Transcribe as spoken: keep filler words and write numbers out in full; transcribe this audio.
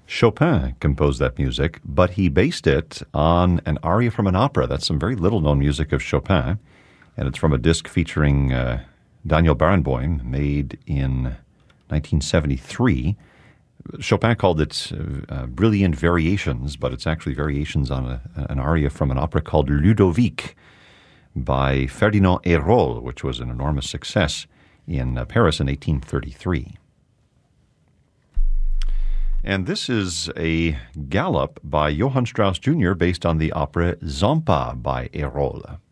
Chopin composed that music, but he based it on an aria from an opera. That's some very little-known music of Chopin, and it's from a disc featuring uh, Daniel Barenboim, made in nineteen seventy-three. Chopin called it uh, Brilliant Variations, but it's actually variations on a, an aria from an opera called Ludovic by Ferdinand Hérold, which was an enormous success in uh, Paris in eighteen thirty-three. And this is a galop by Johann Strauss Junior based on the opera Zampa by Hérold.